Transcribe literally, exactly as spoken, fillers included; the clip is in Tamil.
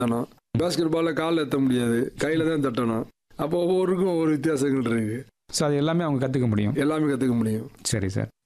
தட்டணும். பாஸ்கெட் பால்ல கால்ல எத்த முடியாது, கையில தான் தட்டணும். அப்போ ஒவ்வொருக்கும் ஒவ்வொரு வித்தியாசங்கள் இருக்கு. ஸோ அது எல்லாமே அவங்க கற்றுக்க முடியும். எல்லாமே கற்றுக்க முடியும். சரி சார்.